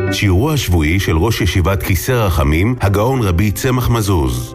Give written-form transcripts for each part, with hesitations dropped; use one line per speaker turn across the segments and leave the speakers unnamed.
שיעורו השבועי של ראש ישיבת כיסא רחמים, הגאון רבי צמח מזוז.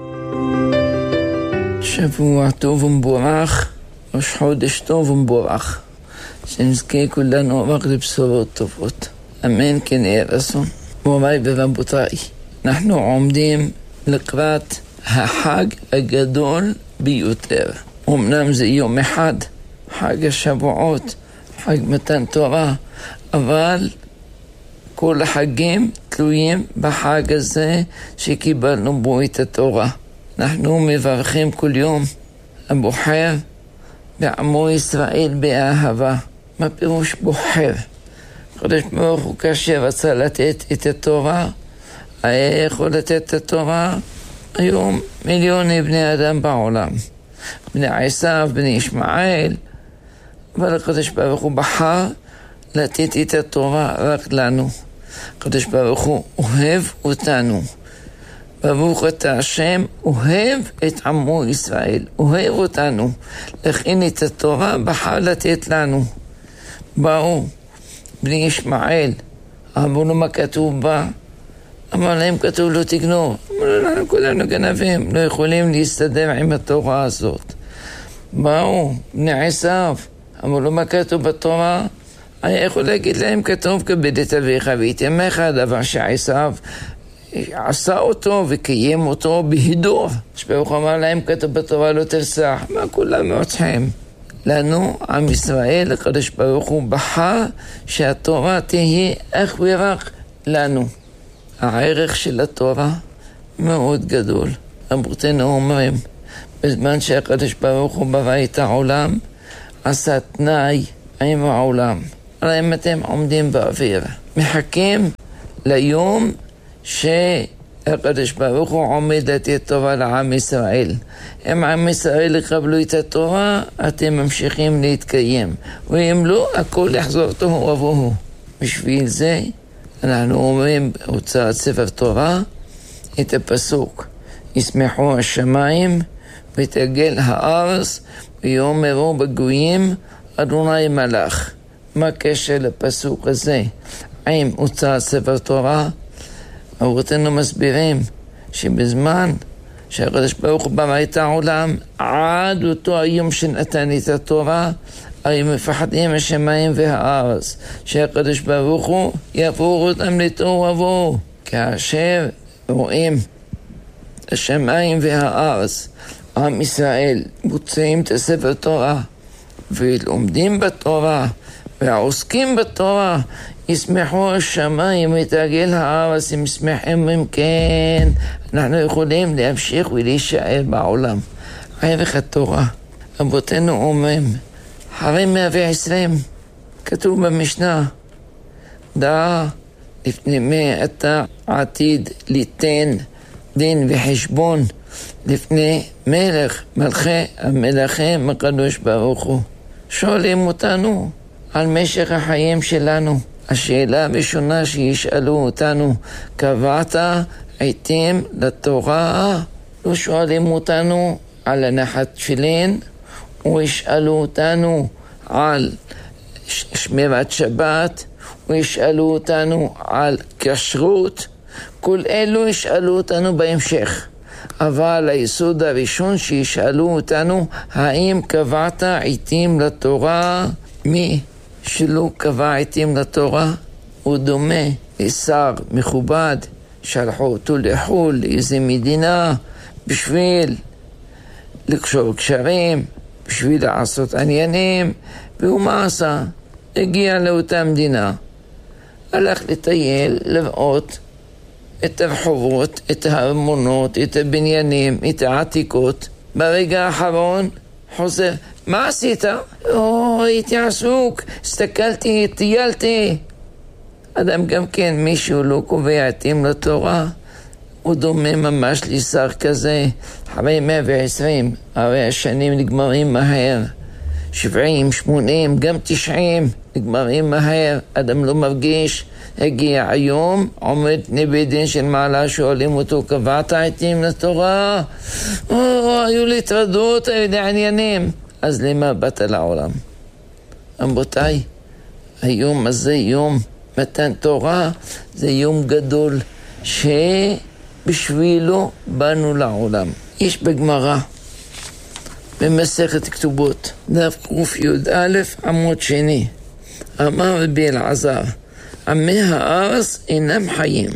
שבוע טוב ומבורך, ראש חודש טוב ומבורך, שנזכה כולנו רק לבשורות טובות. אמן כן יהיה רצון. מוריי ורבותיי, אנחנו עומדים לקראת החג הגדול ביותר. אמנם זה יום אחד, חג השבועות, חג מתן תורה, אבל כל החגים תלויים בחג הזה שקיבלנו בו את התורה. אנחנו מברכים כל יום, הבוחר בעמו ישראל באהבה. מה פירוש בוחר? הקדוש ברוך הוא כאשר רצה לתת את התורה, היה יכול לתת את התורה היום מיליוני בני אדם בעולם. בני עשיו, בני ישמעאל, אבל הקדוש ברוך הוא בחר לתת את התורה רק לנו. הקדוש ברוך הוא אוהב אותנו. ברוך אתה השם, אוהב את עמו ישראל, אוהב אותנו. לכן את התורה בחר לתת לנו. באו בני ישמעאל, אמרו לו מה כתוב בה? אמר להם כתוב לא תגנוב. אמרו לנו כולנו גנבים, לא יכולים להסתדר עם התורה הזאת. באו בני עשיו, אמרו לו מה כתוב בתורה? אני יכול להגיד להם כתוב כבד את אביך ואת אמך, דבר שעשיו עשה אותו וקיים אותו בהידור. שברוך אמר להם כתוב בתורה לא תרצח. מה כולם רוצחים? לנו, עם ישראל, הקדוש ברוך הוא בחר שהתורה תהיה אך ורק לנו. הערך של התורה מאוד גדול. רבותינו אומרים, בזמן שהקדוש ברוך הוא ברא את העולם, עשה תנאי עם העולם. הרי אם אתם עומדים באוויר, מחכים ליום שהקדוש ברוך הוא עומד לתת תורה לעם ישראל. אם עם ישראל יקבלו את התורה, אתם ממשיכים להתקיים. ואם לא, הכל יחזור תוהו ובוהו. בשביל זה אנחנו אומרים בהוצאת ספר תורה את הפסוק, ישמחו השמיים ותגל הארץ ויאמרו בגויים אדוני מלך. מה הקשר לפסוק הזה עם הוצאת ספר תורה? אבותינו מסבירים שבזמן שהקדוש ברוך הוא ברא את העולם, עד אותו היום שנתן את התורה, היו מפחדים השמיים והארץ, שהקדוש ברוך הוא יהפוך אותם לתוהו ובוהו. כאשר רואים השמיים והארץ, עם ישראל מוצאים את הספר תורה ולומדים בתורה ועוסקים בתורה, ישמחו השמיים ותגל הארץ, הם שמחים. אם כן, אנחנו יכולים להמשיך ולהישאר בעולם. ערך התורה, אבותינו אומרים, אחרי 120, כתוב במשנה, דע לפני מה אתה עתיד ליתן דין וחשבון לפני מלך מלכי המלכים הקדוש ברוך הוא. שואלים אותנו על משך החיים שלנו. השאלה הראשונה שישאלו אותנו, קבעת עיתים לתורה? לא שואלים אותנו על הנחת תפילין, או ישאלו אותנו על שמירת שבת, או ישאלו אותנו על כשרות. כל אלו ישאלו אותנו בהמשך. אבל היסוד הראשון שישאלו אותנו, האם קבעת עיתים לתורה? מי שלא קבע עיתים לתורה הוא דומה לשר מכובד, שלחו אותו לחול לאיזה מדינה בשביל לקשור קשרים, בשביל לעשות עניינים, והוא מה עשה? הגיע לאותה מדינה, הלך לטייל, לראות את הרחובות, את הארמונות, את הבניינים, את העתיקות. ברגע האחרון חוזר, מה עשית? הייתי עסוק, הסתכלתי, טיילתי. אדם גם כן, מישהו לא קובע עיתים לתורה, הוא דומה ממש לשר כזה. אחרי 120, הרי השנים נגמרים מהר. 70, 80, גם 90, נגמרים מהר. אדם לא מרגיש. הגיע היום, עומד נביא דין של מעלה, שואלים אותו, קבעת עיתים לתורה? היו לי טרדות, היו לי עניינים. אז למה באת לעולם? רבותיי, היום הזה יום מתן תורה זה יום גדול שבשבילו באנו לעולם. יש בגמרא, במסכת כתובות, דף ק"א עמוד שני, אמר רבי אלעזר, עמי הארץ אינם חיים,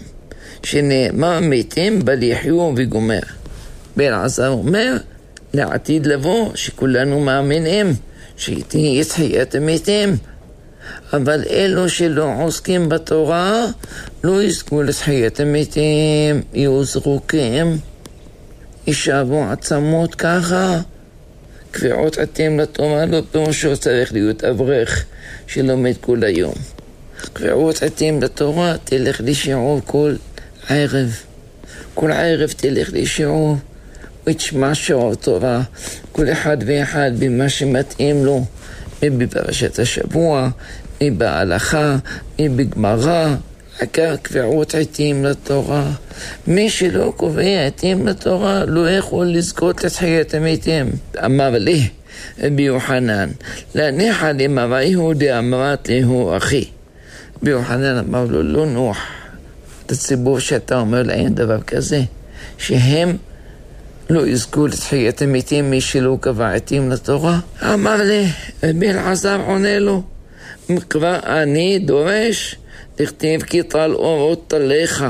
שנאמר מתים בל יחיו וגומר. רבי אלעזר אומר, לעתיד לבוא שכולנו מאמינים שתהיה תחיית המתים, אבל אלו שלא עוסקים בתורה לא יזכו לתחיית המתים, יהיו זרוקים, יישאבו עצמות ככה. קביעות עתים לתורה לא פירושו צריך להיות אברך שלומד כל היום. קביעות עתים לתורה תלך לשיעור כל ערב. כל ערב תלך לשיעור ותשמע שיעור תורה, כל אחד ואחד במה שמתאים לו, מי בפרשת השבוע, מי בהלכה, מי בגמרא, עיקר קביעות עתים לתורה. מי שלא קובע עתים לתורה לא יכול לזכות לתחיית המתים. אמר לי רבי יוחנן, להניחה למראיהו דאמרת ליהו אחי. רבי יוחנן אמר לו, לא נוח את הציבור שאתה אומר להם דבר כזה, שהם לא יזכו לתחיית המתים מי שלא קבע עתים לתורה. אמר לי, רבי אלעזר עונה לו, כבר אני דורש, תכתיב כי טל אורות תליך,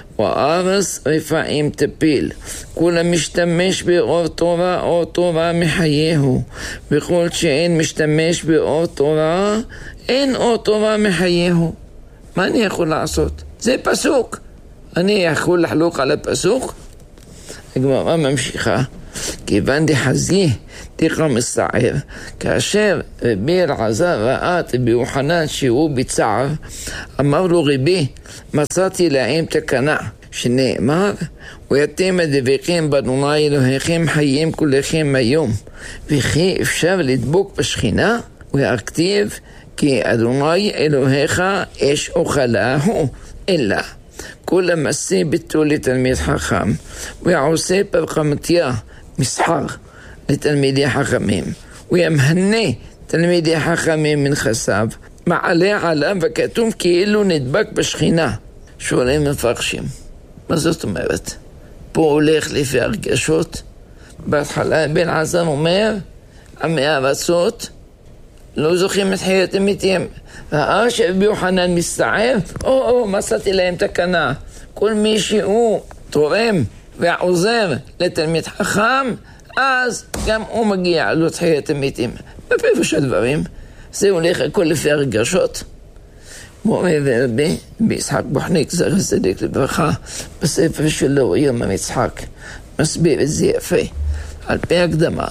וארץ רפאים תפיל. כולה משתמש באור תורה, אור תורה מחייהו. בכל שאין משתמש באור תורה, אין אור תורה מחייהו. מה אני יכול לעשות? זה פסוק. אני יכול לחלוק על הפסוק? הגמרא ממשיכה, כיוון דחזי תיכא מסער. כאשר רבי אלעזר ראה את רבי יוחנן שהוא בצער, אמר לו, רבי, מצאתי להם תקנה, שנאמר, ואתם הדבקים באדוני אלוהיכם חיים כולכם היום, וכי אפשר לדבוק בשכינה, והכתיב, כי אדוני אלוהיך אש אוכלה הוא, אלא כל המעשה ביטול לתלמיד חכם, ועושה פרקמתיה מסחר לתלמידי חכמים, וימהנה תלמידי חכמים מנכסיו, מעלה עליו וכתוב כאילו נדבק בשכינה. שואלים מפרשים, מה זאת אומרת? פה הולך לפי הרגשות. בהתחלה בן עזר אומר, עמי הארצות לא זוכים את חיית המתים. ראה שרבי יוחנן מסתער, מצאתי להם תקנה. כל מי שהוא תורם ועוזר לתלמיד חכם, אז גם הוא מגיע לו תחיית המתים. בפירוש הדברים, זה הולך הכל לפי הרגשות. מורה ורבי, ביצחק בוחניק, זכר צדיק לברכה, בספר שלו, יום המצחק, מסביר את זה יפה. על פי הקדמה,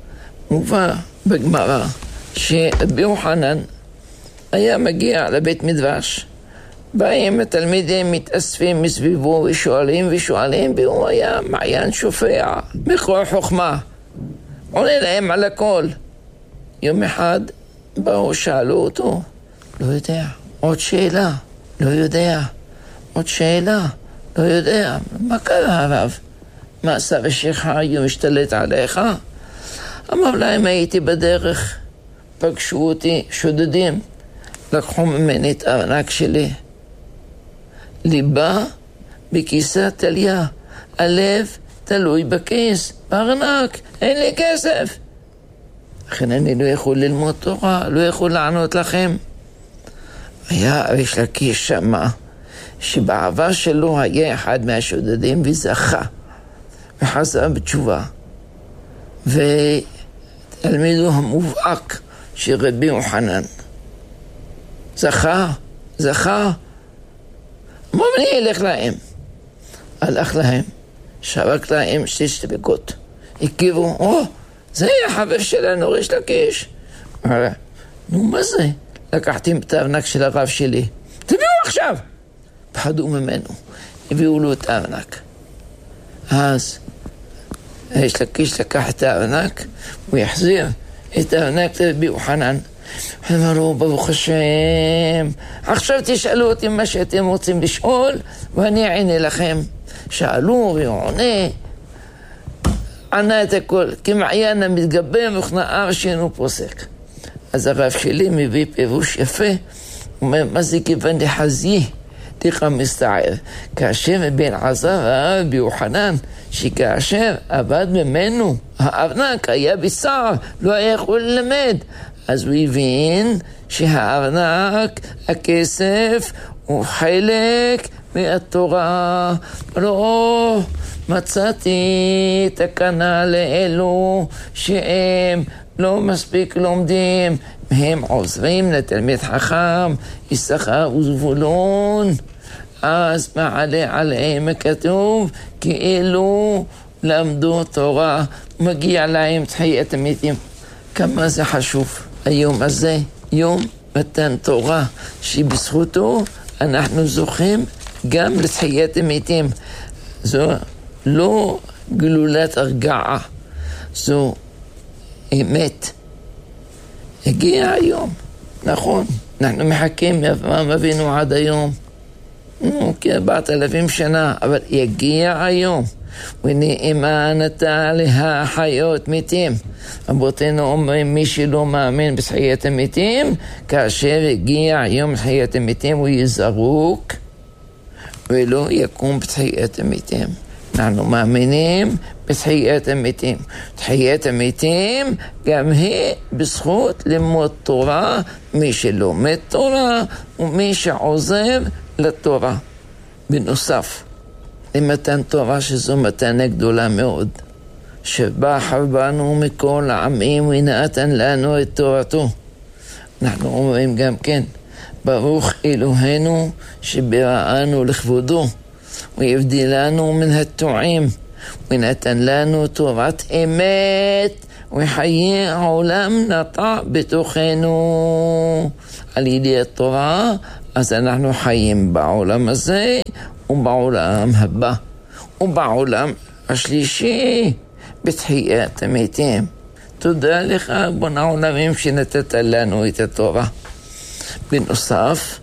מובא בגמרא, שרבי יוחנן היה מגיע לבית מדרש, באים התלמידים מתאספים מסביבו ושואלים, והוא היה מעיין שופע, מקור חוכמה, עונה להם על הכל. יום אחד באו, שאלו אותו, לא יודע, עוד שאלה, לא יודע, עוד שאלה, לא יודע, מה קרה הרב? מה סבא שלך היום השתלט עליך? אמר להם, הייתי בדרך, פגשו אותי שודדים, לקחו ממני את הארנק שלי, ליבה בכיסה תליה, הלב תלוי בכיס, בארנק, אין לי כסף. לכן אני לא יכול ללמוד תורה, לא יכול לענות לכם. היה ריש לקיש שמה, שבעבר שלו היה אחד מהשודדים וזכה, וחזר בתשובה. ותלמידו המובהק של רבי יוחנן, זכה, אמרו אני אלך להם. הלך להם, שרק להם 6 דקות. הכירו, זה החבר שלנו, ריש לקיש. אמר, נו מה זה? לקחתי את הארנק של הרב שלי. תביאו עכשיו! פחדו ממנו, הביאו לו את הארנק. אז ריש לקיש לקח את הארנק, הוא יחזיר את הארנק לרבי יוחנן. אמרו, ברוך השם, עכשיו תשאלו אותי מה שאתם רוצים לשאול, ואני אענה לכם. שאלו והוא ענה את הכל, כמעיין המתגבר וכנער שאינו פוסק. אז הרב שלי מביא פירוש יפה, אומר, מה זה כיוון דחזי? תיכה מסתער. כאשר בן עזר ראה רבי יוחנן, שכאשר עבד ממנו, הארנק היה בצער, לא היה יכול ללמד. אז הוא הבין שהארנק, הכסף, הוא חלק מהתורה. לא מצאתי תקנה לאלו שהם לא מספיק לומדים, הם עוזרים לתלמיד חכם, יששכר וזבולון. אז מעלה עליהם הכתוב כאילו למדו תורה, מגיע להם תחיית המתים. כמה זה חשוב היום הזה, יום מתן תורה, שבזכותו אנחנו זוכים גם לתחיית המתים. זו לא גלולת הרגעה, זו אמת. הגיע היום, נכון, אנחנו מחכים מאברהם אבינו עד היום, כ4,000 שנה, אבל יגיע היום. ונאמר נטע להחיות מתים. רבותינו אומרים, מי שלא מאמין בתחיית המתים, כאשר יגיע יום תחיית המתים הוא יזרוק ולא יקום בתחיית המתים. אנחנו מאמינים בתחיית המתים. תחיית המתים גם היא בזכות לימוד תורה, מי שלומד תורה ומי שעוזב לתורה. בנוסף למתן תורה, שזו מתנה גדולה מאוד, שבחר בנו מכל העמים ונתן לנו את תורתו. אנחנו אומרים גם כן, ברוך אלוהינו שבראנו לכבודו, ויבדילנו מן הטועים, ונתן לנו תורת אמת, וחיי העולם נטע בתוכנו. על ידי התורה, אז אנחנו חיים בעולם הזה, ובעולם הבא, ובעולם השלישי, בתחיית המתים. תודה לך, בונה עולמים, שנתת לנו את התורה. בנוסף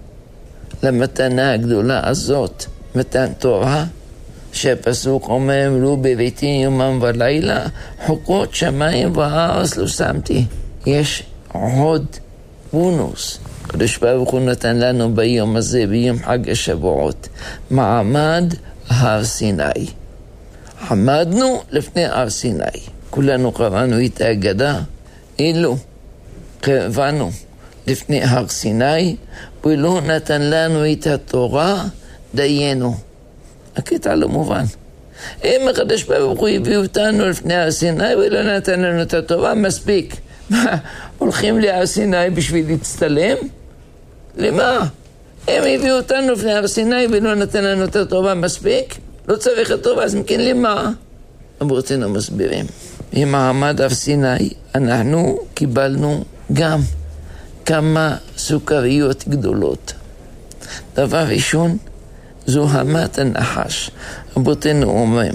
למתנה הגדולה הזאת, מתן תורה, שהפסוק אומר, מלאו בביתי יומם ולילה, חוקות שמיים וארץ לא שמתי. יש עוד בונוס. הקדוש ברוך הוא נתן לנו ביום הזה, ביום חג השבועות, מעמד הר סיני. עמדנו לפני הר סיני. כולנו קראנו את ההגדה, אילו קרבנו לפני הר סיני, ולא נתן לנו את התורה, דיינו. הקטע לא מובן. אם הקדוש ברוך הוא הביא אותנו לפני הר סיני ולא נתן לנו את התורה, מספיק. מה, הולכים להר סיני בשביל להצטלם? למה? הם הביאו אותנו לפני הר סיני ולא נתן לנו את התורה, מספיק? לא צריך את התורה, אז מכן למה? רבותינו מסבירים. במעמד הר סיני אנחנו קיבלנו גם כמה סוכריות גדולות. דבר ראשון, זוהמת הנחש. רבותינו אומרים,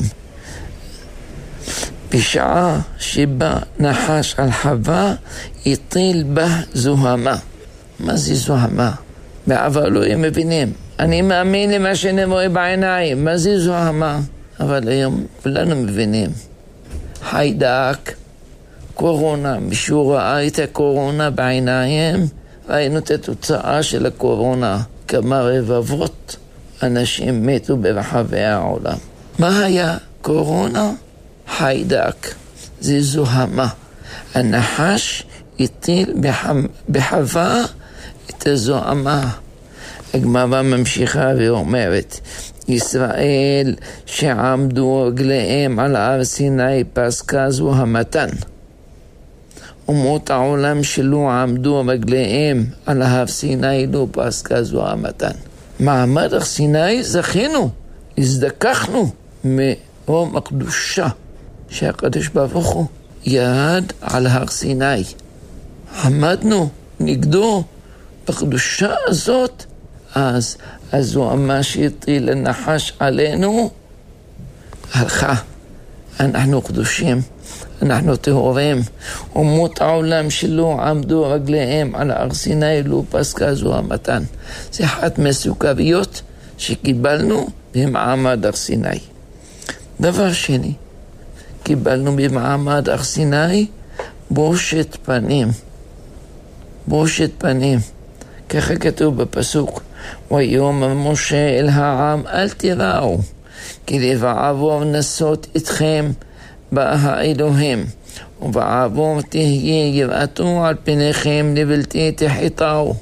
בשעה שבה נחש על חווה, הטיל בה זוהמה. מה זה זוהמה? בעבר לא הם מבינים. אני מאמין למה שאני רואה בעיניים. מה זה זוהמה? אבל היום כולנו מבינים. חיידק, קורונה. מישהו ראה את הקורונה בעיניים, ראינו את התוצאה של הקורונה. כמה רבבות אנשים מתו ברחבי העולם. מה היה קורונה? חיידק. זה זוהמה. הנחש הטיל בחווה את הזוהמה. הגמרא ממשיכה ואומרת, ישראל שעמדו רגליהם על הר סיני פסקה זוהמתן. אומות העולם שלא עמדו רגליהם על הר סיני לא פסקה זוהמתן. מעמד הר סיני זכינו, הזדככנו מרום הקדושה שהקדוש ברוך הוא ירד על הר סיני. עמדנו נגדו בקדושה הזאת, אז הזוהמה שהטיל הנחש עלינו הלכה. אנחנו קדושים, אנחנו טהורים. אומות העולם שלא עמדו רגליהם על הר סיני לא פסקה זוהמתן. זה אחת מהסוכריות שקיבלנו במעמד הר סיני. דבר שני, קיבלנו במעמד הר סיני בושת פנים. בושת פנים. ככה כתוב בפסוק, ויאמר משה אל העם אל תיראו, כי לבעבור נסות אתכם בא האלוהים, ובעבור תהיה יראתו על פניכם לבלתי תחתו.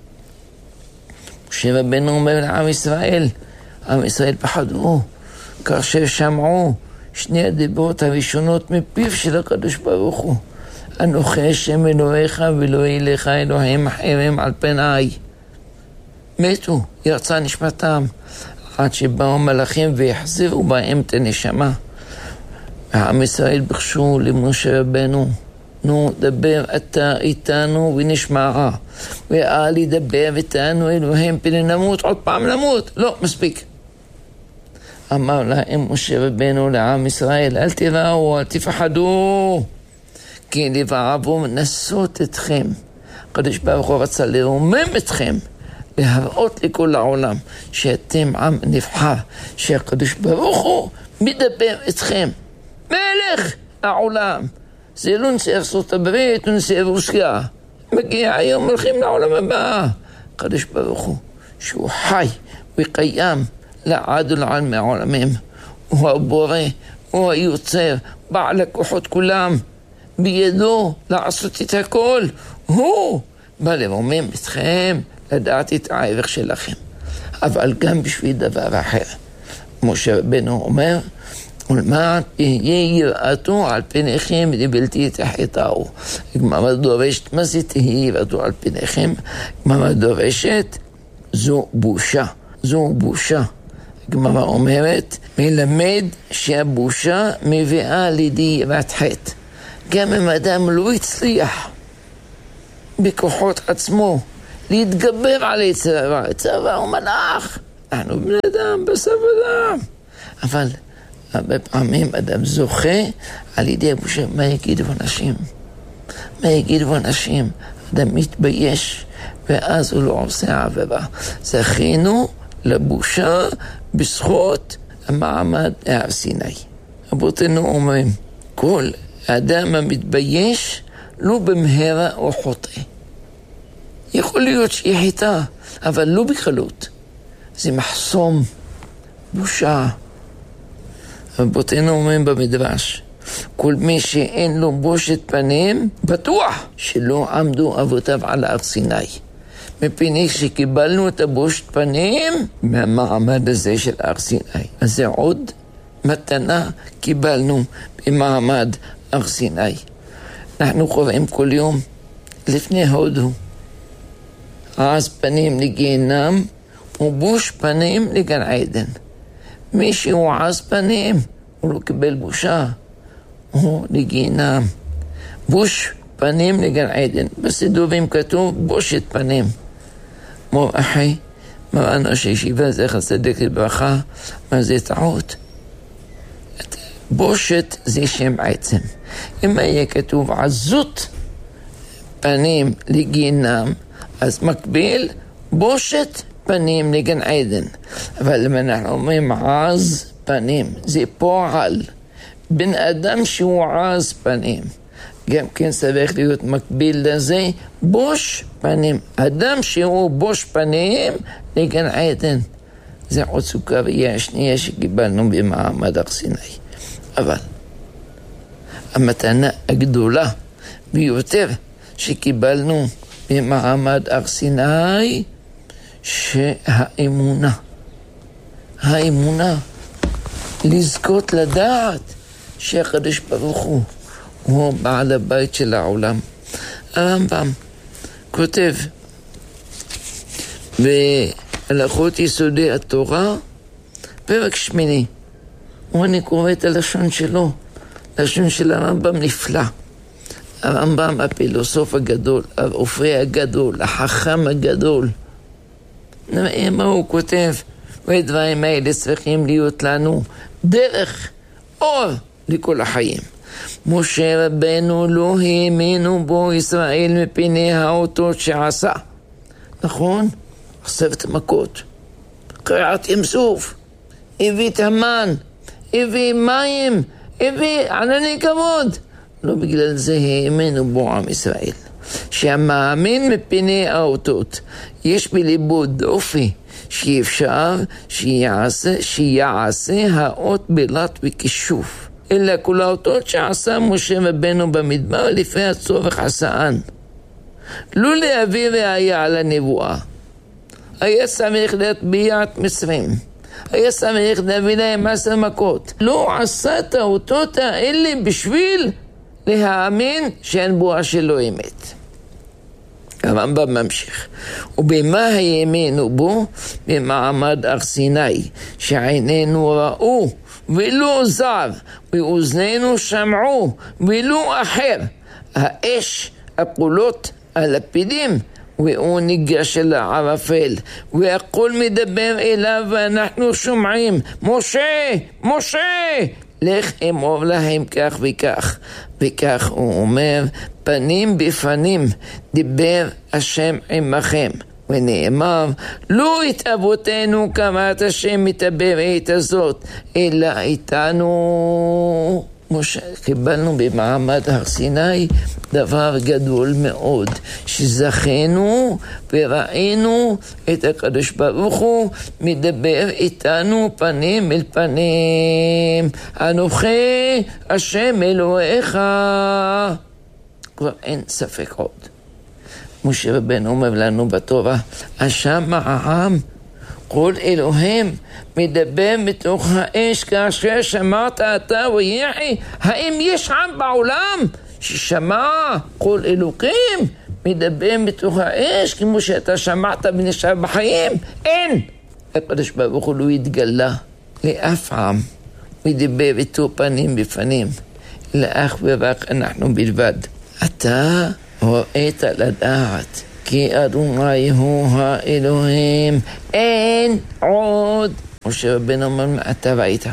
משה רבנו אומר לעם ישראל, עם ישראל פחדו, כאשר שמעו שני הדיברות הראשונות מפיו של הקדוש ברוך הוא, אנוכי השם אלוהיך ולא ילך אלוהים אחרים על פניי. מתו, ירצה נשמתם, עד שבאו מלאכים והחזירו בהם את הנשמה. העם ישראל ביקשו למשה רבנו, נו דבר אתה איתנו ונשמע, ואל ידבר איתנו אלוהים פן נמות, עוד פעם למות, לא מספיק. אמר להם משה רבנו לעם ישראל, אל תיראו, אל תפחדו, כי לבעבור נסות אתכם. הקדוש ברוך הוא רצה לרומם אתכם, להראות לכל העולם שאתם עם נבחר, שהקדוש ברוך הוא מדבר אתכם, מלך העולם. זה לא נשיא ארצות הברית, נשיא רוסיה. מגיע היום הולכים לעולם הבא. הקדוש ברוך הוא, שהוא חי וקיים לעד ולעד מהעולמים. הוא הבורא, הוא היוצר, בעל הכוחות כולם. בידו לעשות את הכל. הוא בא לרומם אתכם, לדעת את הערך שלכם. אבל גם בשביל דבר אחר. משה רבנו אומר, ולמען תהיה יראתו על פניכם לבלתי תחתו. הגמרא דורשת, מה זה תהיה יראתו על פניכם? הגמרא דורשת, זו בושה. זו בושה. הגמרא אומרת, מלמד שהבושה מביאה לידי יראת חטא. גם אם אדם לא הצליח בכוחות עצמו להתגבר על יצר הרע. יצר הרע הוא מלאך. אנחנו בני אדם, בשר ודם. אבל הרבה פעמים אדם זוכה על ידי הבושה. מה יגידו אנשים? מה יגידו אנשים? אדם מתבייש ואז הוא לא עושה עבירה. זכינו לבושה בזכות המעמד הר סיני. רבותינו אומרים, כל האדם המתבייש לא במהרה או חוטא. יכול להיות שהיא חיטה, אבל לא בקלות. זה מחסום, בושה. רבותינו אומרים במדרש, כל מי שאין לו בושת פנים, בטוח שלא עמדו אבותיו על הר סיני. מפני שקיבלנו את הבושת פנים מהמעמד הזה של הר סיני. אז זה עוד מתנה קיבלנו במעמד הר סיני. אנחנו קוראים כל יום לפני הודו, עז פנים לגיהנם ובוש פנים לגן עדן. מי שהוא עז פנים הוא לא קיבל בושה, הוא לגיהנם. בוש פנים לגן עדן. בסידורים כתוב בושת פנים. מור אחי, מרן ראש הישיבה זכר צדיק לברכה, מה זה טעות? בושת זה שם עצם. אם היה כתוב עזות פנים לגיהנם, אז מקביל בושת פנים לגן עדן. אבל אם אנחנו אומרים עז פנים, זה פועל. בן אדם שהוא עז פנים, גם כן צריך להיות מקביל לזה בוש פנים. אדם שהוא בוש פנים לגן עדן. זה עוד סוכריה השנייה שקיבלנו במעמד הר סיני. אבל המתנה הגדולה ביותר שקיבלנו במעמד הר סיני, שהאמונה, לזכות לדעת שהקדוש ברוך הוא בעל הבית של העולם. הרמב"ם כותב בהלכות יסודי התורה, פרק 8, ואני קורא את הלשון שלו, לשון של הרמב"ם נפלא. הרמב"ם הפילוסוף הגדול, הרופא הגדול, החכם הגדול. נראה מה הוא כותב, והדברים האלה צריכים להיות לנו דרך אור לכל החיים. משה רבנו לא האמינו בו ישראל מפני האותות שעשה. נכון? 10 מכות, קריעת ים סוף, הביא את המן, הביא מים, הביא ענני כבוד. לא בגלל זה האמינו בו עם ישראל. שהמאמין מפני האותות יש בליבו דופי שאפשר שיעשה האות בלט וכישוף, אלא כל האותות שעשה משה רבנו במדבר לפי הצורך עשאן. לא להביא ראיה על הנבואה, היה צריך להטביע את מצרים, היה צריך להביא להם 10 מכות. לא עשה את האותות האלה בשביל להאמין שהנבואה שלו אמת. הרמב"ם ממשיך, ובמה האמינו בו? במעמד הר סיני, שעינינו ראו ולא זר, ואוזנינו שמעו ולא אחר, האש, הפולות, הלפידים, והוא ניגש אל הערפל, והכל מדבר אליו ואנחנו שומעים, משה, משה, לך אמור להם כך וכך. וכך הוא אומר, פנים בפנים דיבר השם עמכם, ונאמר, לא את אבותינו קראת השם מתבר עת הזאת, אלא איתנו. משה, קיבלנו במעמד הר סיני דבר גדול מאוד, שזכינו וראינו את הקדוש ברוך הוא מדבר איתנו פנים אל פנים. אנוכי השם אלוהיך. כבר אין ספק עוד. משה רבנו אומר לנו בתורה, השם העם כל אלוהים מדבר מתוך האש כאשר שמעת אתה ויחי. האם יש עם בעולם ששמע כל אלוקים מדבר מתוך האש כמו שאתה שמעת ונשאר בחיים? אין. הקדוש ברוך הוא לא התגלה לאף עם מדבר איתו פנים בפנים, אלא אך ורק אנחנו בלבד. אתה ראית לדעת כי אדוני הוא האלוהים, אין עוד. משה רבנו אומר, אתה ראית,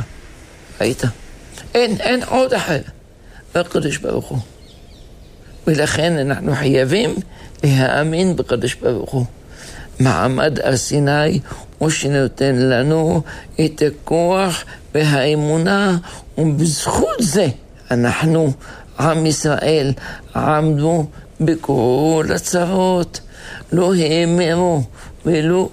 אין עוד אחר, הקדוש ברוך הוא. ולכן אנחנו חייבים להאמין בקדוש ברוך הוא. מעמד הר סיני הוא שנותן לנו את הכוח והאמונה, ובזכות זה אנחנו, עם ישראל, עמדו בכל הצרות, לא האמינו ולא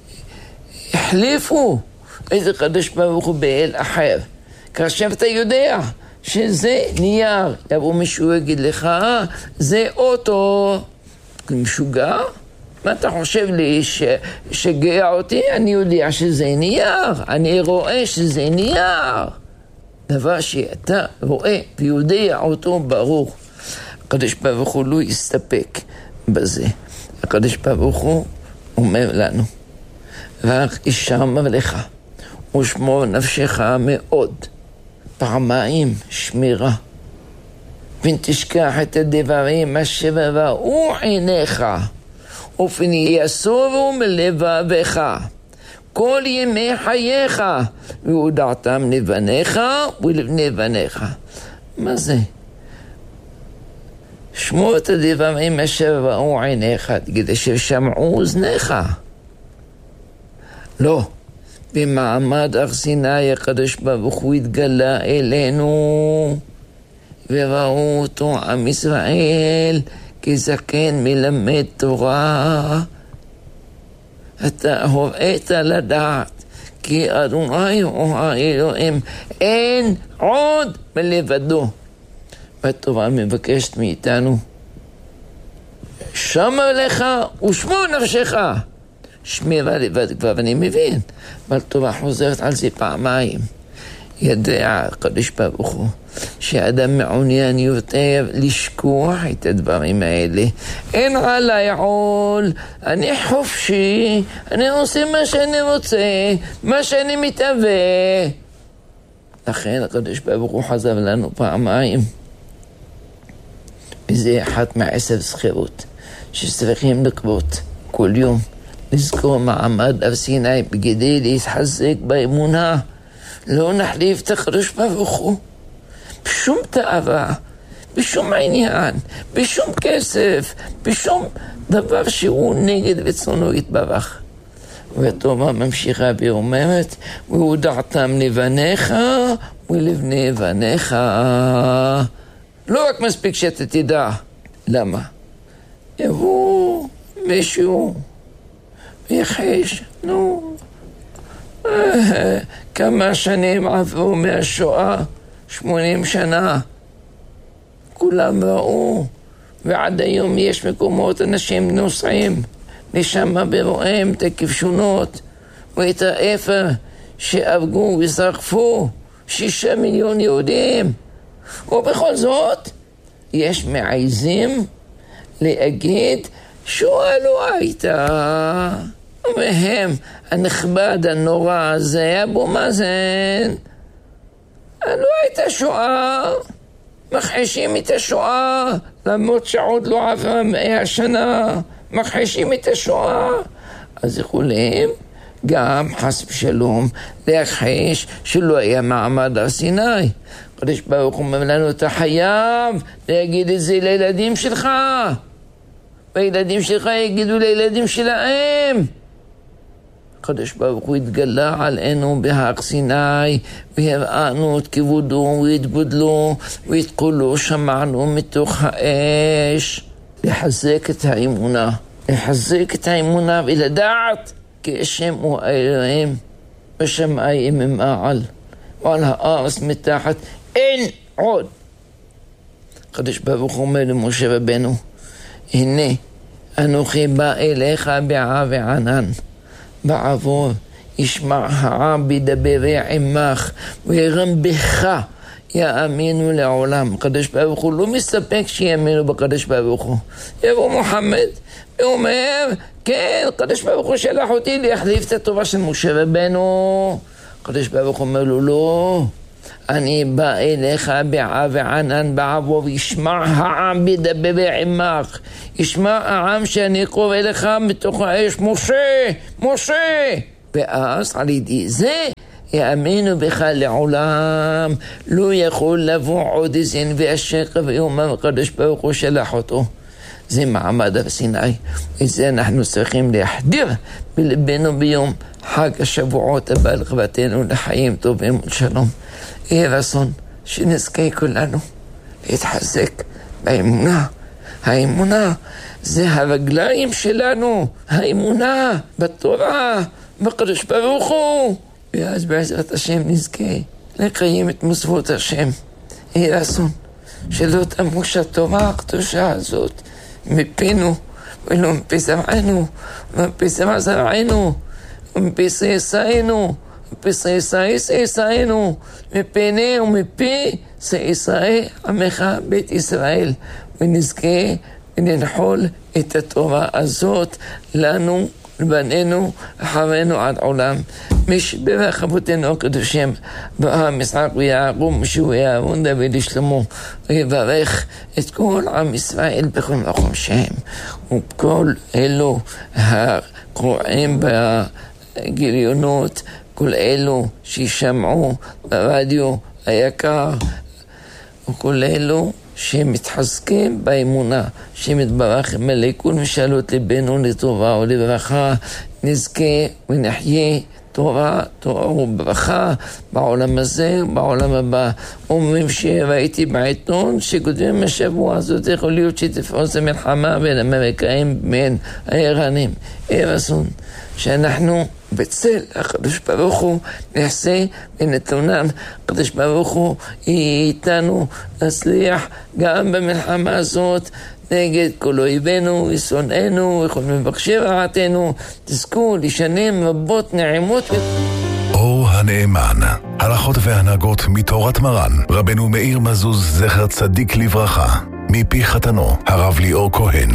החליפו את הקדוש ברוך הוא באל אחר. כאשר אתה יודע שזה נייר, יבוא מישהו יגיד לך, זה אוטו. משוגע? מה אתה חושב לי שגאה אותי? אני יודע שזה נייר, אני רואה שזה נייר. דבר שאתה רואה ויודע אותו ברור. הקדוש ברוך הוא לא יסתפק בזה. הקדוש ברוך הוא אומר לנו, רק ישמר לך ושמור נפשך מאוד. פעמיים שמירה. ותשכח את הדברים אשר ראו עיניך, ופן יסורו מלבביך כל ימי חייך, והודעתם לבניך ולבני בניך. מה זה? שמור את הדברים אשר ראו עיניך, תגיד אשר שמעו אוזניך. לא. במעמד הר סיני הקדוש ברוך הוא התגלה אלינו, וראו אותו עם ישראל כזקן מלמד תורה. אתה הוראת לדעת כי אדוני הוא האלוהים, אין עוד מלבדו. והתורה מבקשת מאיתנו, שמר לך ושמור נפשך. שמירה לבד כבר אני מבין, אבל תורה חוזרת על זה פעמיים. ידע הקדוש ברוך הוא שאדם מעוניין יותר לשכוח את הדברים האלה. אין עליי עול, אני חופשי, אני עושה מה שאני רוצה, מה שאני מתאווה. לכן הקדוש ברוך הוא חזר לנו פעמיים, וזה אחת מ10 זכירות שצריכים לקרות כל יום, לזכור מעמד הר סיני כדי להתחזק באמונה. לא נחליף את הקדוש ברוך הוא בשום תאווה, בשום עניין, בשום כסף, בשום דבר שהוא נגד רצונו יתברך. והתורה ממשיכה ואומרת, והודעתם לבניך ולבני בניך. לא רק מספיק שאתה תדע. למה? יבוא מישהו ויחש, נו, כמה שנים עברו מהשואה, 80 שנה, כולם ראו, ועד היום יש מקומות, אנשים נוסעים לשם ורואים את הכבשונות ואת האפר שהרגו ושרפו 6 מיליון יהודים, ובכל זאת יש מעיזים להגיד שואה לא הייתה. והם הנכבד הנורא הזה, אבו מאזן, לא הייתה שואה, מכחישים את השואה, למרות שעוד לא עברה 100 שנה, מכחישים את השואה. אז יכולים גם חס ושלום להכחיש שלא היה מעמד הר סיני. הקדוש ברוך הוא אומר לנו, אתה חייב להגיד את זה לילדים שלך, והילדים שלך יגידו לילדים שלהם. הקדוש ברוך הוא התגלה עלינו בהר סיני, והראנו את כבודו ואת גודלו ואת קולו שמענו מתוך האש. לחזק את האמונה, לחזק את האמונה ולדעת כי השם הוא האלוהים בשמיים ממעל ועל הארץ מתחת אין עוד. הקדוש ברוך הוא אומר למשה רבנו, הנה אנוכי בא אליך בעב וענן, בעבור ישמע העם בידברי עמך וירנבך יאמינו לעולם. הקדוש ברוך הוא לא מסתפק שיאמינו בקדוש ברוך הוא. יבוא מוחמד ואומר, כן, הקדוש ברוך הוא שלח אותי להחליף את התורה של משה רבנו. הקדוש ברוך הוא אומר לו, לא, אני בא אליך בעב וענן בעבור ישמע העם בידברי עמך, ישמע העם שאני קורא לך מתוך האש, משה. ואז על ידי זה יאמינו בך לעולם. לא יכול לבוא עוד איזה נביא השקר ויאמר הקדוש ברוך הוא שלח אותו. זה מעמד הר סיני, את זה אנחנו צריכים להחדיר בלבנו ביום חג השבועות הבא לכבתנו לחיים טובים ושלום. יהיה רצון שנזכה כולנו להתחזק באמונה. האמונה זה הרגליים שלנו, האמונה בתורה, בקדוש ברוך הוא. ואז בעזרת השם נזכה לקיים את מצוות השם. יהיה רצון שלא תמוש התורה הקדושה הזאת מפינו ולא מפי זרענו ומפי זרענו ומפי סייסיינו ומפי סייסיינו מפיני ומפי סייסי עמך בית ישראל. ונזכה וננחול את התורה הזאת לנו לבנינו אחרינו עד עולם. משברך אבותינו הקדושים אברהם, יצחק ויעקב, משה ואהרון, דוד ושלמה, ויברך את כל עם ישראל בכל מקום שהם, וכל אלו הקוראים בגיליונות, כל אלו שישמעו ברדיו היקר, וכל אלו שמתחזקים באמונה, שמתברך מלכות ושאלות ליבנו לטובה ולברכה, נזכה ונחיה תורה וברכה בעולם הזה ובעולם הבא. אומרים שראיתי בעיתון שכותבים השבוע הזאת יכול להיות שתפרוץ המלחמה בין האמריקאים בין האיראנים. רצון שאנחנו בצל הקדוש ברוך הוא נעשה ונתונם. הקדוש ברוך הוא איתנו נצליח גם במלחמה הזאת נגד כל אויבינו ושונאינו וכל מבקשי רעתנו. תזכו לשנים רבות נעימות.
אור הנאמן, הלכות והנהגות מתורת מרן רבנו מאיר מזוז זכר צדיק לברכה, מפי חתנו הרב ליאור כהן.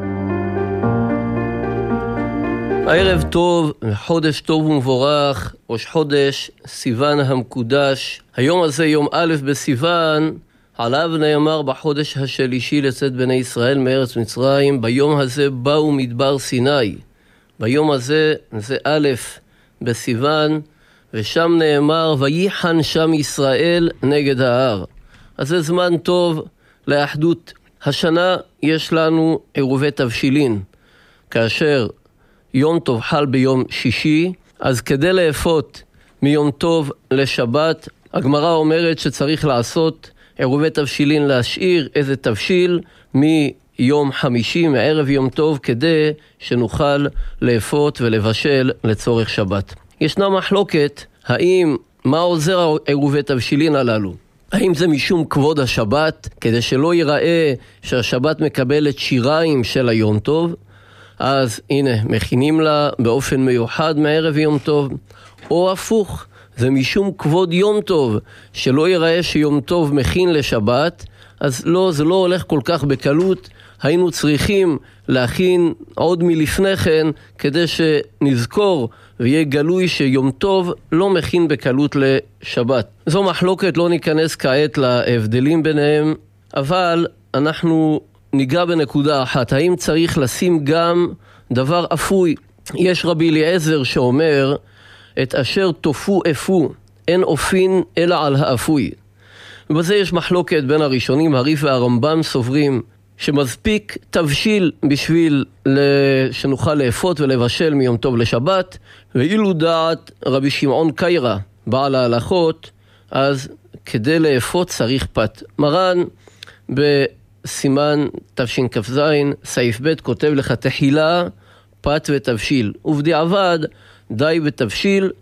ערב טוב, חודש טוב ומבורך, ראש חודש סיוון המקודש. היום הזה יום א' בסיוון, עליו נאמר בחודש השלישי לצאת בני ישראל מארץ מצרים. ביום הזה באו מדבר סיני. ביום הזה זה א' בסיוון, ושם נאמר ויחן שם ישראל נגד ההר. אז זה זמן טוב לאחדות. השנה יש לנו עירובי תבשילין, כאשר יום טוב חל ביום שישי, אז כדי לאפות מיום טוב לשבת, הגמרא אומרת שצריך לעשות עירובי תבשילין, להשאיר איזה תבשיל יום חמישי מערב יום טוב כדי שנוכל לאפות ולבשל לצורך שבת. ישנה מחלוקת האם מה עוזר עירובי תבשילין הללו? האם זה משום כבוד השבת כדי שלא ייראה שהשבת מקבלת שיריים של היום טוב? אז הנה מכינים לה באופן מיוחד מערב יום טוב, או הפוך, זה משום כבוד יום טוב שלא ייראה שיום טוב מכין לשבת, אז לא, זה לא הולך כל כך בקלות. היינו צריכים להכין עוד מלפני כן כדי שנזכור ויהיה גלוי שיום טוב לא מכין בקלות לשבת. זו מחלוקת, לא ניכנס כעת להבדלים ביניהם, אבל אנחנו ניגע בנקודה אחת, האם צריך לשים גם דבר אפוי? יש רבי אליעזר שאומר, את אשר תופו אפו, אין אופין אלא על האפוי. ובזה יש מחלוקת בין הראשונים, הריף והרמב"ם סוברים שמספיק תבשיל בשביל שנוכל לאפות ולבשל מיום טוב לשבת, ואילו דעת רבי שמעון קיירה, בעל ההלכות, אז כדי לאפות צריך פת. מרן בסימן תשכ"ז, סעיף ב', כותב לך תחילה, פת ותבשיל, ובדיעבד די בתבשיל,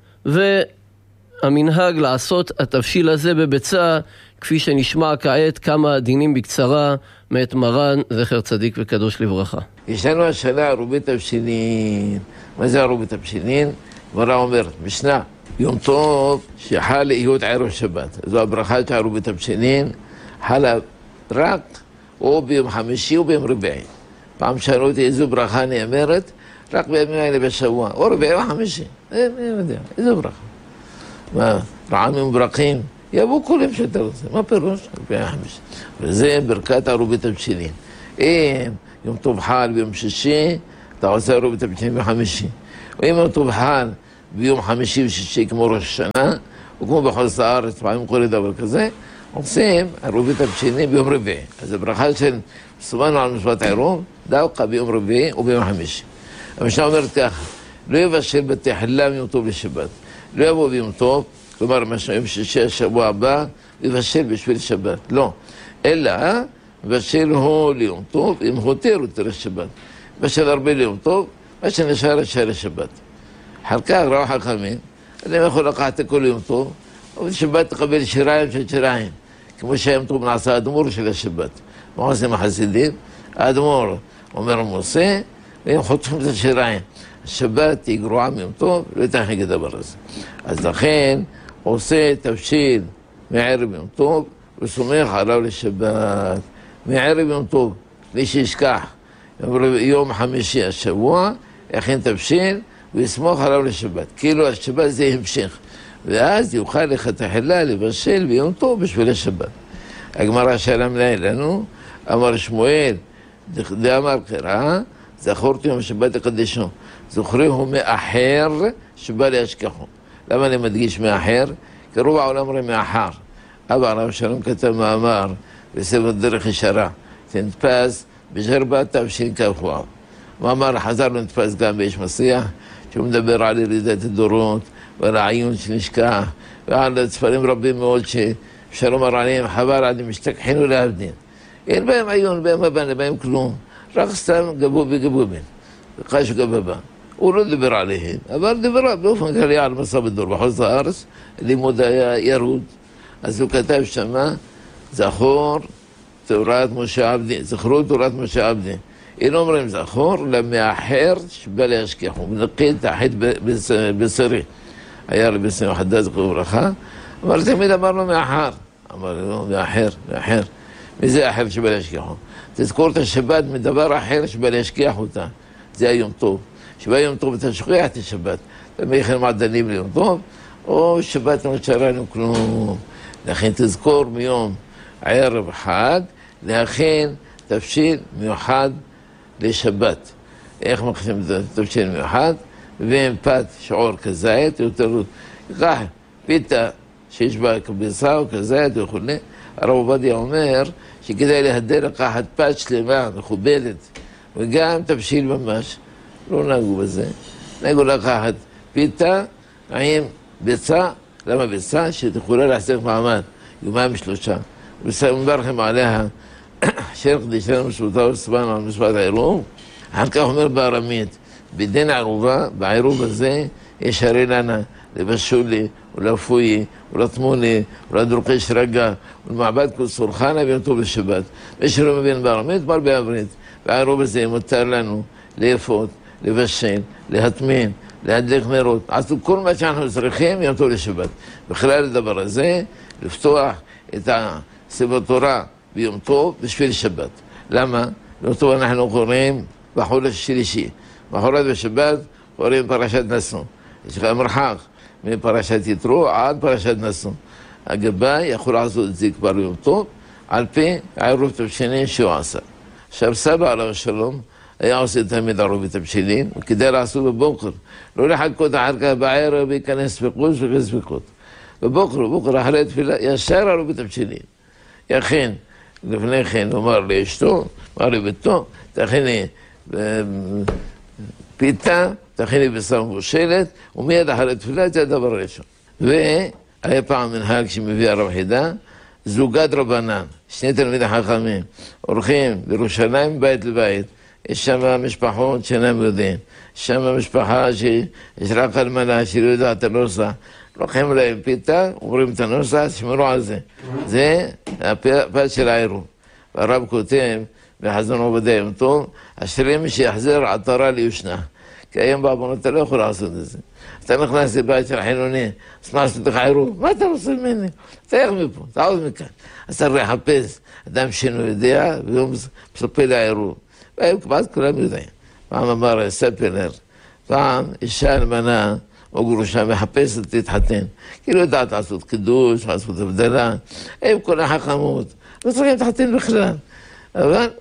והמנהג לעשות התבשיל הזה בביצה, כפי שנשמע כעת כמה דינים בקצרה מאת מרן זכר צדיק וקדוש לברכה.
יש לנו השאלה עירובי תבשילין. מה זה עירובי תבשילין? גמרא אומרת, משנה, יום טוב שחל להיות ערב שבת. זו הברכה של עירובי תבשילין, חלה רק או ביום חמישי או ביום רביעי. פעם שאלו אותי איזו ברכה נאמרת, רק בימים האלה בשבוע, או רביעי או חמישי. אני יודע, איזו ברכה. מה, רעמים ברכים? יבוא כולם שאתה רוצה, מה פירוש? רביעי חמישי. וזה ברכת עירובי תבשילין. אם יום טוב חל ביום שישי, אתה עושה עירובי תבשילין בחמישי. ואם יום טוב חל ביום חמישי ושישי כמו ראש השנה, או כמו בכל הארץ, פעמים קורה דבר כזה, עושים עירובי תבשילין ביום רביעי. אז הברכה של סומנו על מצוות עירוב, דווקא ביום רביעי וביום חמישי. המשנה אומרת ככה, לא יבשל בתחילה מיום טוב לשבת. לא יבוא ביום טוב, כלומר, יום שישי השבוע הבא, יבשל בשביל שבת. לא. אלא, יבשל הוא ליום טוב, אם חותר הוא תראה שבת. יבשל הרבה ליום טוב, מה שנשאר לשבת. אחר כך ראו חכמים, אני יכול לקחת כל יום טוב, אבל שבת תקבל שיריים של שיריים, כמו שהיום טוב נעשה האדמו"ר של השבת. מה עושים החסידים? האדמו"ר אומר מוסה, והם חותכים את השיריים. השבת היא גרועה מיום טוב, לא יתכן כדבר הזה. אז לכן עושה תבשיל מערב יום טוב, וסומך עליו לשבת. מערב יום טוב, מי שישכח, יום חמישי השבוע, יכין תבשיל, ויסמוך עליו לשבת. כאילו השבת זה המשך. ואז יוכל לכתחילה לבשל ביום טוב בשביל השבת. הגמרא שאלה מנהל לנו, אמר שמואל, דאמר קרא, זכורתי יום שבת לקדשו. זוכריהו מאחר שבא להשכחו. למה אני מדגיש מאחר? כי רוב העולם רואה מאחר. אבא הרב שלום כתב מאמר בספר דרך ישרה, שנתפס בג'רבה תשכ"ו. מאמר חזר ונתפס גם באיש מסיח, שהוא מדבר על ירידת הדורות ועל העיון שנשכח ועל ספרים רבים מאוד ששלום הרעלים חבר עד משתכחינו להבדין. אין בהם עיון, בהם הבן, בהם כלום, רק סתם גבו בגבובין, קש גבבה. הוא לא דיבר עליהם, אבל דיבר באופן כללי על מסע בדור. בכל הארץ לימוד היה ירוד, אז הוא כתב שמה, זכור תורת משה עבדי, זכרו תורת משה עבדי. אין אומרים זכור למאחר שבא להשכחו, מנקד תחת בשרי. היה רבי סמי חדד זכרו ברכה, אבל תמיד אמרנו מאחר. אמר לו מאחר. מי זה אחר שבא להשכחו? תזכור את השבת מדבר אחר שבא להשכח אותה. זה היום טוב. שבא יום טוב אתה שוכח את השבת. אתה מייחל מעדנים ליום טוב, או שבת לא נשארה לנו כלום. לכן תזכור מיום ערב חג, להכין תבשיל מיוחד לשבת. איך מכינים תבשיל מיוחד? ועם פת שעור כזית, יותר כך פיתה שיש בה כביסה או כזית וכו'. הרב עובדיה אומר שכדאי להדר לקחת פת שלמה, מכובדת, וגם תבשיל ממש. לא נהגו בזה. נהגו לקחת פיתה עם ביצה. למה ביצה? שתכולה להחזיק מעמד יומיים שלושה. ומברכים עליה אשר קדיש לנו משפטו וסבנו על משפט העירוב. אחר כך אומר בארמית, בדין ערובה, בעירוב הזה יש הרי לנה לבשולי ולפוי ולתמוני ולדרוקש רגע ולמעבד כל סורחנה וימתו בשבת. מי שלא מבין בארמית, בר בעברית. בעירוב הזה מותר לנו לאפות, לבשל, להטמין, להדליק נרות. עשו כל מה שאנחנו צריכים ימתו לשבת. בכלל הדבר הזה, לפתוח את ספר תורה ביום טוב בשביל שבת. למה? ביום טוב אנחנו קוראים בחודש השלישי. מחרת בשבת קוראים פרשת נשא. יש לך מרחק מפרשת יתרו עד פרשת נשא. הגבאי יכול לעשות את זה כבר ביום טוב, על פי העירוב תבשילין שהוא עשה. עכשיו סבא עליו השלום היה עושה תמיד עירוב תבשילין, וכדי לעשות בבוקר, לא לחכות אחר כך בערב וייכנס ספקות וספקות. בבוקר אחרי תפילה ישר עירוב תבשילין. יכין, לפני כן אומר לאשתו, אמר לביתו, תכיני פיתה, תכיני בשר מבושלת, ומיד אחרי תפילה זה הדבר הראשון. והיה פעם מנהג שמביא הרב חידה, זוגת רבנן, שני תלמידי חכמים, הולכים בירושלים בית לבית, יש שם משפחות שאינם יודעים, שם משפחה שיש רק אלמנה שלא יודעת את הנוסח, לוקחים להם פיתה, אומרים את הנוסח, תשמרו על זה. זה הפת של העירוב. והרב כותב בחזון עובדיה יום טוב, אשרי מי שיחזר עטרה ליושנה. כי היום בעוונות אתה לא יכול לעשות את זה. אתה נכנס לבית של חילוני, אז מה עשית לך עירוב? מה אתה רוצה ממני? תלך מפה, תעוד מכאן. אז צריך לחפש אדם שאינו יודע, והוא מספר לעירוב. והיום כמעט כולם יודעים. פעם אמר ספלר, פעם אישה אלמנה או גרושה מחפשת להתחתן. כי לא יודעת לעשות קידוש, לעשות הבדלה. הם כל החכמות. לא צריכים להתחתן בכלל. אבל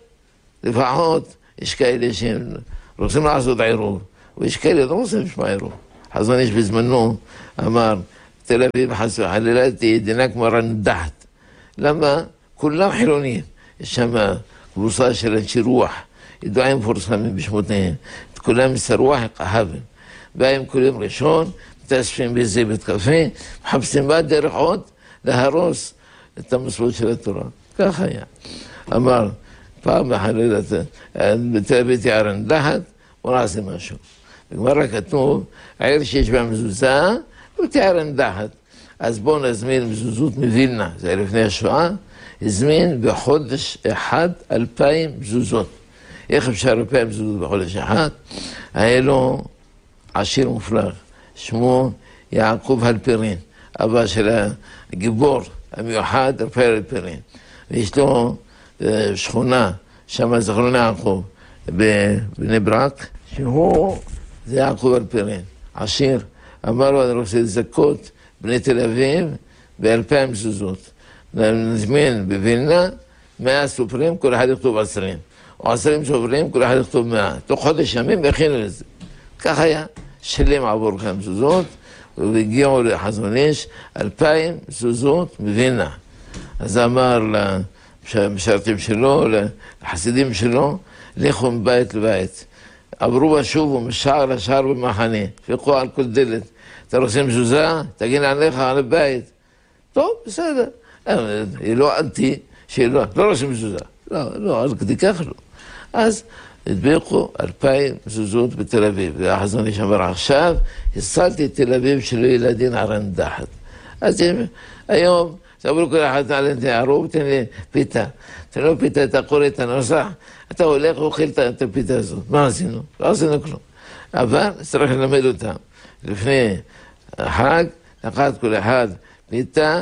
לפחות יש כאלה שהם רוצים לעשות עירוב. ויש כאלה לא רוצים לשמוע עירוב. חזון איש בזמנו אמר, תל אביב חס וחלילה תהיה דינה כמו רנדחת. למה? כולם חילונים. יש שם קבוצה של אנשי רוח. ידועים מפורסמים בשמותיהם. כולם מסרוח קהבים. באים כל יום ראשון, מתאספים באיזה בית קפה, מחפשים בה דרך עוד להרוס את המסורת של התורה. כך היה. אמר, פעם בחלילת, בתל אביב תהיה רנדחת, בוא נעשה משהו. בגמרא כתוב, העיר שיש בה מזוזה, לא תהיה רנדחת. אז בואו נזמין מזוזות מווילנה, זה לפני השואה, הזמין בחודש אחד 2,000 מזוזות. איך אפשר 2,000 מזוזות בחודש אחד? היה לו עשיר מופלג, שמו יעקב הלפרין, אבא של הגיבור המיוחד, רפאל הלפרין. ויש לו שכונה, שם זכרון יעקב, בבני ברק, שהוא, זה יעקב הלפרין, עשיר. אמר לו, אני רוצה לזכות בני תל אביב ב2,000 מזוזות. נזמין בווילנה 100 סופרים, כל אחד יכתוב 20. או 20 סופרים, כל אחד יכתוב 100. תוך חודש ימים הכינו לזה. כך היה, שלים עבור כמה מזוזות, והגיעו לחזון איש 2,000 מזוזות מווילנה. אז אמר למשרתים שלו, לחסידים שלו, לכו מבית לבית. עברו בשוב ומשער לשער במחנה, פיקחו על כל דלת. אתה רוצה מזוזה? תגין עליך על הבית. טוב, בסדר. היא לא אנטי, שהיא לא רוצה מזוזה. לא, אז כדי כך לא. אז הדביקו 2,000 מזוזות בתל אביב. והחזון איש אמר, עכשיו הסלתי את תל אביב שלא ילדין הרנדחת. אז היום, תאמרו כל אחד על העירוב, תן לי פיתה. תן לו פיתה, אתה קורא את הנוסח, אתה הולך ואוכל את הפיתה הזאת. מה עשינו? לא עשינו כלום. אבל צריך ללמד אותם. לפני החג, לקחת כל אחד פיתה,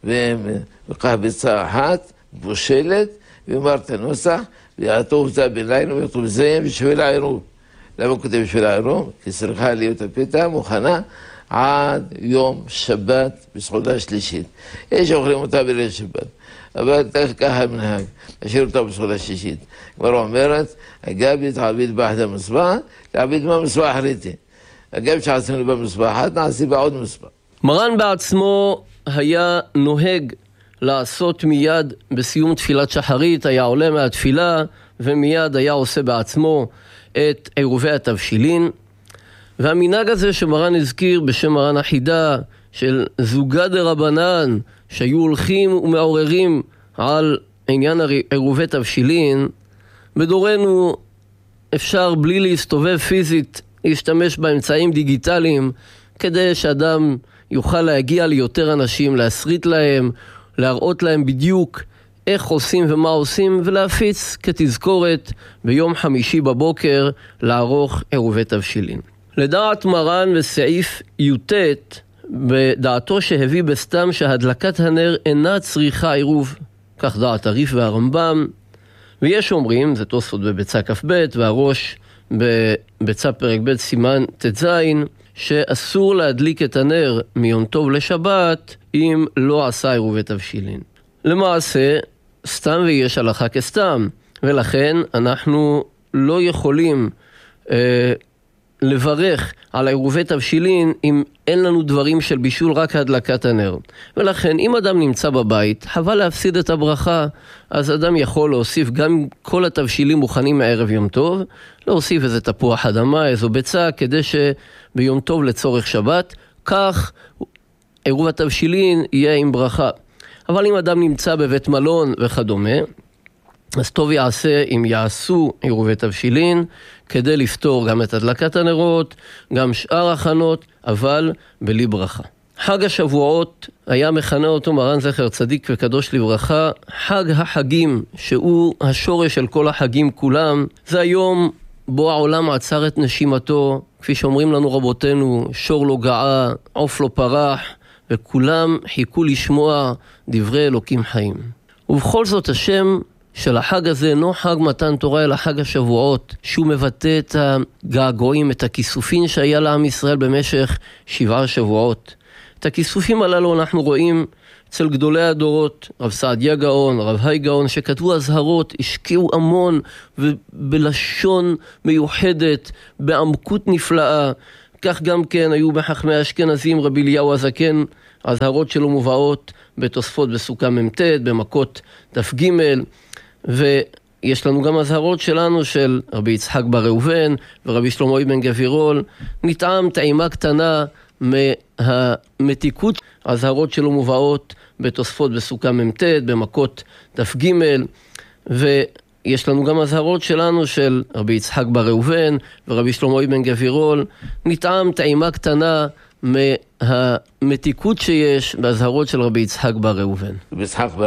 וכך ביצה אחת, בושלת, ואומר את הנוסח, ויעטוב זה בלילה, ויעטוב זה בשביל העירוב. למה הוא כותב בשביל העירוב? כי צריכה להיות הפיתה מוכנה עד יום שבת בסעודה השלישית. יש אוכלים אותה בליל שבת, אבל ככה המנהג, להשאיר אותה בסעודה השלישית. כבר אומרת, הגבי תעביד באחד המסבח, תעביד במסבח אחריתי. הגבי שעשינו במסבח אחת, נעשי בעוד מסבח.
מרן בעצמו היה נוהג לעשות מיד בסיום תפילת שחרית, היה עולה מהתפילה ומיד היה עושה בעצמו את עירובי התבשילין. והמנהג הזה שמרן הזכיר בשם מרן החידה של זוגה דרבנן, שהיו הולכים ומעוררים על עניין עירובי תבשילין, בדורנו אפשר בלי להסתובב פיזית להשתמש באמצעים דיגיטליים כדי שאדם יוכל להגיע ליותר אנשים, להסריט להם, להראות להם בדיוק איך עושים ומה עושים, ולהפיץ כתזכורת ביום חמישי בבוקר לערוך עירובי תבשילין. לדעת מרן בסעיף י"ט, בדעתו שהביא בסתם שהדלקת הנר אינה צריכה עירוב, כך דעת הריף והרמב"ם, ויש אומרים, זה תוספות בביצה כ"ב והראש בביצה פרק ב' סימן ט"ז, שאסור להדליק את הנר מיום טוב לשבת אם לא עשה עירובי תבשילין. למעשה, סתם ויש הלכה כסתם, ולכן אנחנו לא יכולים לברך על עירובי תבשילין אם אין לנו דברים של בישול, רק הדלקת הנר. ולכן אם אדם נמצא בבית, חבל להפסיד את הברכה, אז אדם יכול להוסיף גם כל התבשילים מוכנים מערב יום טוב, להוסיף איזה תפוח אדמה, איזו ביצה, כדי שביום טוב לצורך שבת, כך עירוב התבשילין יהיה עם ברכה. אבל אם אדם נמצא בבית מלון וכדומה, אז טוב יעשה אם יעשו עירובי תבשילין כדי לפתור גם את הדלקת הנרות, גם שאר הכנות, אבל בלי ברכה. חג השבועות היה מכנה אותו מרן זכר צדיק וקדוש לברכה, חג החגים, שהוא השורש של כל החגים כולם. זה היום בו העולם עצר את נשימתו, כפי שאומרים לנו רבותינו, שור לא געה, עוף לא פרח, וכולם חיכו לשמוע דברי אלוקים חיים. ובכל זאת השם של החג הזה אינו חג מתן תורה, אלא חג השבועות, שהוא מבטא את הגעגועים, את הכיסופים שהיה לעם ישראל במשך 7 שבועות. את הכיסופים הללו אנחנו רואים אצל גדולי הדורות, רב סעדיה גאון, רב היי גאון, שכתבו הזהרות, השקיעו המון ובלשון מיוחדת, בעמקות נפלאה. כך גם כן היו בחכמי האשכנזים, רבי אליהו הזקן, הזהרות שלו מובאות בתוספות בסוכה מ"ט, במכות דף ג', ויש לנו גם הזהרות שלנו של רבי יצחק בר ראובן ורבי שלמה אבן גבירול, נטעם טעימה קטנה מהמתיקות. הזהרות שלו מובאות בתוספות בסוכה מ"ט, במכות דף ג', ויש לנו גם הזהרות שלנו של רבי יצחק בר ראובן ורבי שלמה אבן גבירול, נטעם טעימה קטנה מהמתיקות שיש בהזהרות של רבי יצחק בר ראובן.